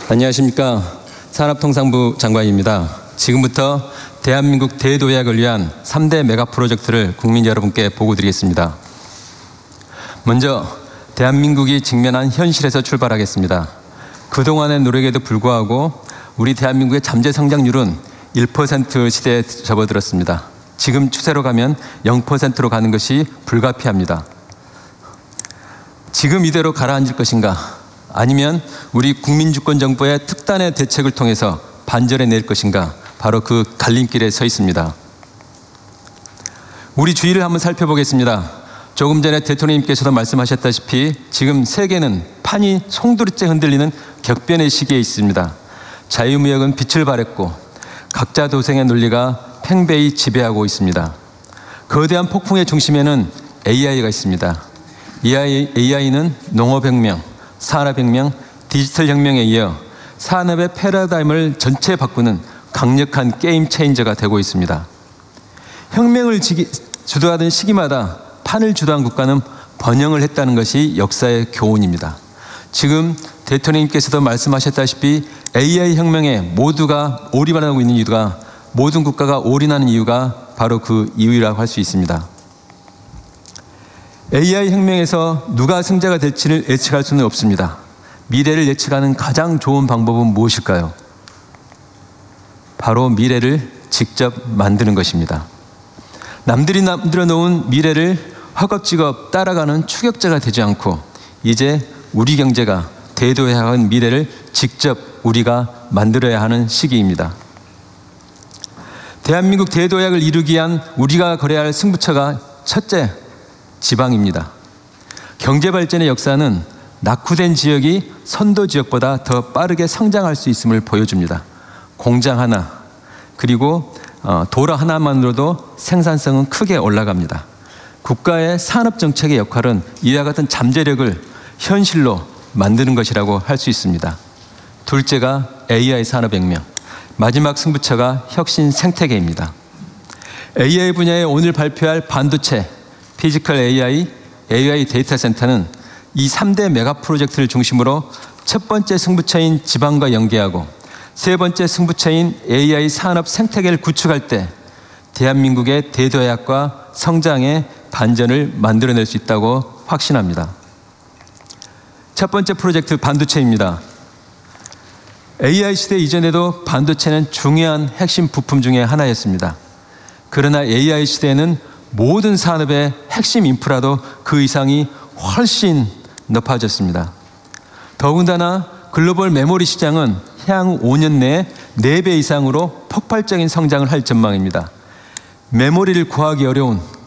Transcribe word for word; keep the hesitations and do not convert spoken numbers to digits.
안녕하십니까. 산업통상부 장관입니다. 지금부터 대한민국 대도약을 위한 삼 대 메가 프로젝트를 국민 여러분께 보고드리겠습니다. 먼저 대한민국이 직면한 현실에서 출발하겠습니다. 그동안의 노력에도 불구하고 우리 대한민국의 잠재 성장률은 일 퍼센트 시대에 접어들었습니다. 지금 추세로 가면 영 퍼센트로 가는 것이 불가피합니다. 지금 이대로 가라앉을 것인가? 아니면 우리 국민주권정부의 특단의 대책을 통해서 반전해낼 것인가? 바로 그 갈림길에 서 있습니다. 우리 주위를 한번 살펴보겠습니다. 조금 전에 대통령님께서도 말씀하셨다시피 지금 세계는 판이 송두리째 흔들리는 격변의 시기에 있습니다. 자유무역은 빛을 발했고 각자 도생의 논리가 팽배히 지배하고 있습니다. 거대한 폭풍의 중심에는 에이아이가 있습니다. 에이아이는 농업혁명, 산업혁명, 디지털혁명에 이어 산업의 패러다임을 전체 바꾸는 강력한 게임 체인저가 되고 있습니다. 혁명을 주도하던 시기마다 판을 주도한 국가는 번영을 했다는 것이 역사의 교훈입니다. 지금 대통령님께서도 말씀하셨다시피 에이아이 혁명에 모두가 올인하고 있는 이유가 모든 국가가 올인하는 이유가 바로 그 이유라고 할 수 있습니다. 에이아이 혁명에서 누가 승자가 될지를 예측할 수는 없습니다. 미래를 예측하는 가장 좋은 방법은 무엇일까요? 바로 미래를 직접 만드는 것입니다. 남들이 만들어 놓은 미래를 허겁지겁 따라가는 추격자가 되지 않고 이제 우리 경제가 대도해야 하는 미래를 직접 우리가 만들어야 하는 시기입니다. 대한민국 대도약을 이루기 위한 우리가 걸어야 할 승부처가 첫째, 지방입니다. 경제발전의 역사는 낙후된 지역이 선도 지역보다 더 빠르게 성장할 수 있음을 보여줍니다. 공장 하나, 그리고 도로 하나만으로도 생산성은 크게 올라갑니다. 국가의 산업정책의 역할은 이와 같은 잠재력을 현실로 만드는 것이라고 할 수 있습니다. 둘째가 에이아이 산업혁명, 마지막 승부처가 혁신 생태계입니다. 에이아이 분야에 오늘 발표할 반도체, 피지컬 에이아이, 에이아이 데이터 센터는 이 삼 대 메가 프로젝트를 중심으로 첫 번째 승부처인 지방과 연계하고 세 번째 승부처인 에이아이 산업 생태계를 구축할 때 대한민국의 대도약과 성장의 반전을 만들어낼 수 있다고 확신합니다. 첫 번째 프로젝트 반도체입니다. 에이아이 시대 이전에도 반도체는 중요한 핵심 부품 중에 하나였습니다. 그러나 에이아이 시대에는 모든 산업의 핵심 인프라도 그 이상이 훨씬 높아졌습니다. 더군다나 글로벌 메모리 시장은 향후 오 년 내에 네 배 이상으로 폭발적인 성장을 할 전망입니다. 메모리를 구하기 어려운